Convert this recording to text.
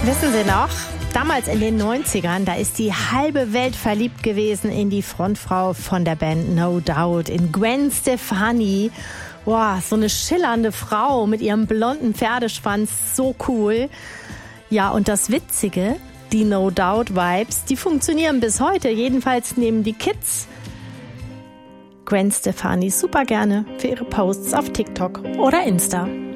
Wissen Sie noch, damals in den 90ern, da ist die halbe Welt verliebt gewesen in die Frontfrau von der Band No Doubt, in Gwen Stefani. Boah, so eine schillernde Frau mit ihrem blonden Pferdeschwanz, so cool. Ja, und das Witzige, die No Doubt Vibes, die funktionieren bis heute. Jedenfalls nehmen die Kids Gwen Stefani super gerne für ihre Posts auf TikTok oder Insta.